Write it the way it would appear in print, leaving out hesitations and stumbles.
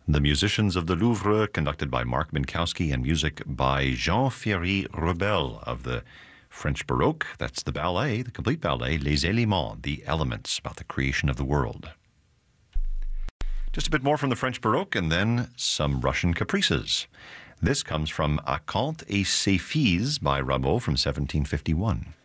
The Musicians of the Louvre, conducted by Mark Minkowski, and music by Jean-Thierry Rebel of the French Baroque. That's the ballet, the complete ballet, Les Éléments, the elements, about the creation of the world. Just a bit more from the French Baroque, and then some Russian caprices. This comes from Acanthe et ses Filles by Rameau from 1751.